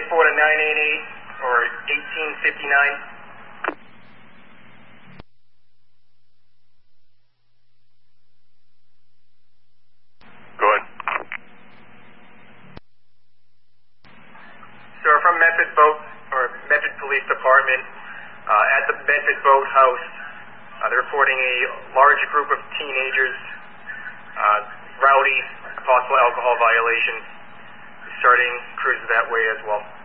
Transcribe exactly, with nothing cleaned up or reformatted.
report a nine eighty-eight or eighteen fifty-nine. Go ahead. Sir, from Medford Boat, or Medford Police Department, uh, at the Medford Boat House, uh, they're reporting a large group of teenagers, uh, rowdy, possible alcohol violation, starting cruises that way as well.